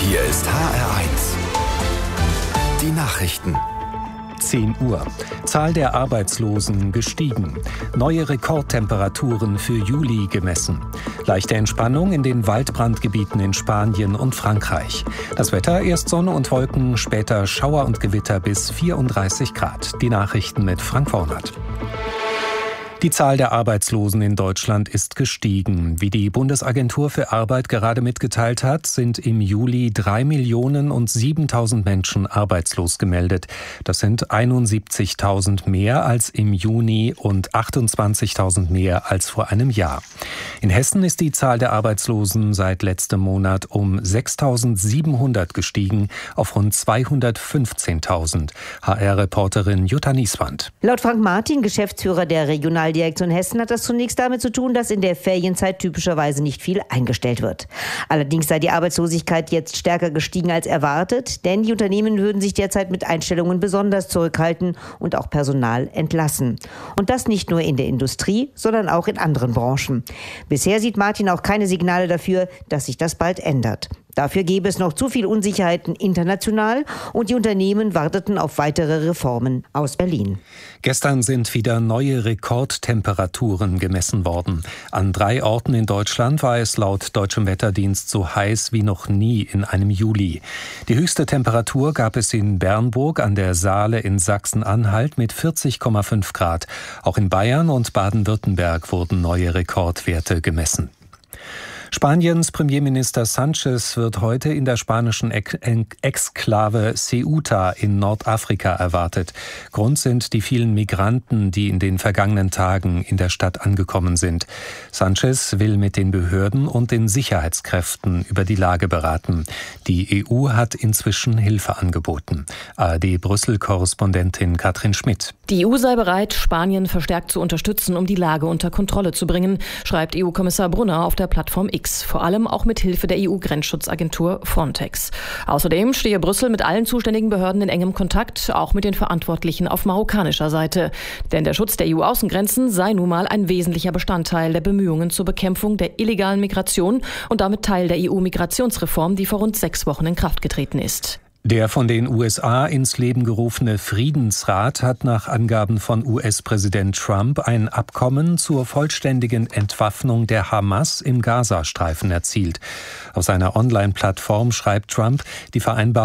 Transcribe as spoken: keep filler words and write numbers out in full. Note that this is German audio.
Hier ist H R eins. Die Nachrichten. zehn Uhr. Zahl der Arbeitslosen gestiegen. Neue Rekordtemperaturen für Juli gemessen. Leichte Entspannung in den Waldbrandgebieten in Spanien und Frankreich. Das Wetter: erst Sonne und Wolken, später Schauer und Gewitter bis vierunddreißig Grad. Die Nachrichten mit Frank Vornert. Die Zahl der Arbeitslosen in Deutschland ist gestiegen. Wie die Bundesagentur für Arbeit gerade mitgeteilt hat, sind im Juli drei Millionen und siebentausend Menschen arbeitslos gemeldet. Das sind einundsiebzigtausend mehr als im Juni und achtundzwanzigtausend mehr als vor einem Jahr. In Hessen ist die Zahl der Arbeitslosen seit letztem Monat um sechstausendsiebenhundert gestiegen auf rund zweihundertfünfzehntausend. H R-Reporterin Jutta Nieswand. Laut Frank Martin, Geschäftsführer der Regionaldirektion Hessen, hat das zunächst damit zu tun, dass in der Ferienzeit typischerweise nicht viel eingestellt wird. Allerdings sei die Arbeitslosigkeit jetzt stärker gestiegen als erwartet, denn die Unternehmen würden sich derzeit mit Einstellungen besonders zurückhalten und auch Personal entlassen. Und das nicht nur in der Industrie, sondern auch in anderen Branchen. Bisher sieht Martin auch keine Signale dafür, dass sich das bald ändert. Dafür gäbe es noch zu viel Unsicherheiten international und die Unternehmen warteten auf weitere Reformen aus Berlin. Gestern sind wieder neue Rekordtemperaturen gemessen worden. An drei Orten in Deutschland war es laut Deutschem Wetterdienst so heiß wie noch nie in einem Juli. Die höchste Temperatur gab es in Bernburg an der Saale in Sachsen-Anhalt mit vierzig Komma fünf Grad. Auch in Bayern und Baden-Württemberg wurden neue Rekordwerte gemessen. Spaniens Premierminister Sánchez wird heute in der spanischen Exklave Ceuta in Nordafrika erwartet. Grund sind die vielen Migranten, die in den vergangenen Tagen in der Stadt angekommen sind. Sánchez will mit den Behörden und den Sicherheitskräften über die Lage beraten. Die E U hat inzwischen Hilfe angeboten. A R D-Brüssel-Korrespondentin Katrin Schmidt. Die E U sei bereit, Spanien verstärkt zu unterstützen, um die Lage unter Kontrolle zu bringen, schreibt E U-Kommissar Brunner auf der Plattform X, vor allem auch mit Hilfe der E U-Grenzschutzagentur Frontex. Außerdem stehe Brüssel mit allen zuständigen Behörden in engem Kontakt, auch mit den Verantwortlichen auf marokkanischer Seite. Denn der Schutz der E U-Außengrenzen sei nun mal ein wesentlicher Bestandteil der Bemühungen zur Bekämpfung der illegalen Migration und damit Teil der E U-Migrationsreform, die vor rund sechs Wochen in Kraft getreten ist. Der von den U S A ins Leben gerufene Friedensrat hat nach Angaben von U S-Präsident Trump ein Abkommen zur vollständigen Entwaffnung der Hamas im Gazastreifen erzielt. Auf seiner Online-Plattform schreibt Trump, die Vereinbarung